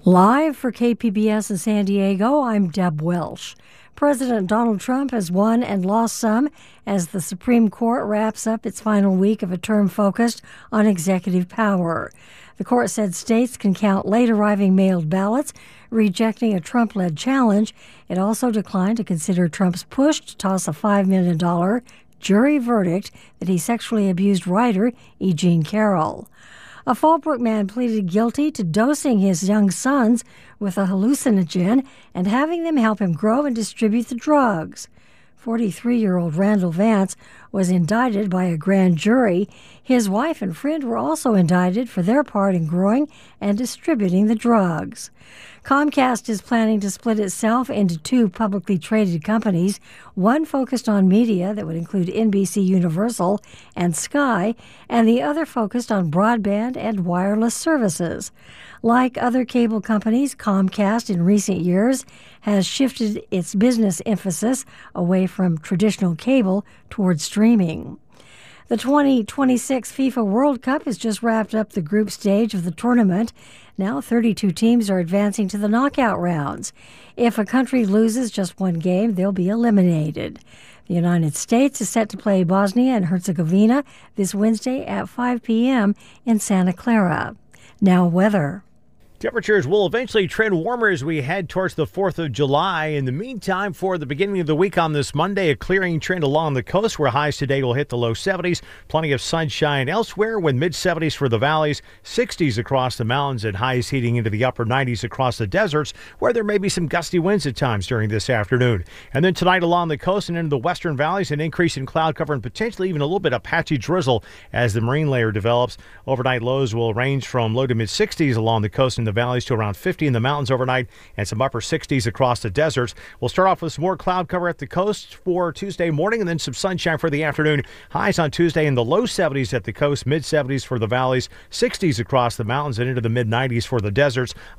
Live for KPBS in San Diego, I'm Deb Welsh. President Donald Trump has won and lost some as the Supreme Court wraps up its final week of a term focused on executive power. The court said states can count late-arriving mailed ballots, rejecting a Trump-led challenge. It also declined to consider Trump's push to toss a $5 million jury verdict that he sexually abused writer E. Jean Carroll. A Fallbrook man pleaded guilty to dosing his young sons with a hallucinogen and having them help him grow and distribute the drugs. 43-year-old Randall Vance was indicted by a grand jury. His wife and friend were also indicted for their part in growing and distributing the drugs. Comcast is planning to split itself into two publicly traded companies, one focused on media that would include NBC Universal and Sky, and the other focused on broadband and wireless services. Like other cable companies, Comcast in recent years has shifted its business emphasis away from traditional cable towards streaming. The 2026 FIFA World Cup has just wrapped up the group stage of the tournament. Now 32 teams are advancing to the knockout rounds. If a country loses just one game, they'll be eliminated. The United States is set to play Bosnia and Herzegovina this Wednesday at 5 p.m. in Santa Clara. Now weather. Temperatures will eventually trend warmer as we head towards the 4th of July. In the meantime, for the beginning of the week on this Monday, a clearing trend along the coast where highs today will hit the low 70s. Plenty of sunshine elsewhere with mid-70s for the valleys, 60s across the mountains, and highs heating into the upper 90s across the deserts where there may be some gusty winds at times during this afternoon. And then tonight along the coast and into the western valleys, an increase in cloud cover and potentially even a little bit of patchy drizzle as the marine layer develops. Overnight lows will range from low to mid-60s along the coast and the valleys to around 50 in the mountains overnight and some upper 60s across the deserts. We'll start off with some more cloud cover at the coast for Tuesday morning and then some sunshine for the afternoon. Highs on Tuesday in the low 70s at the coast, mid 70s for the valleys, 60s across the mountains and into the mid 90s for the deserts.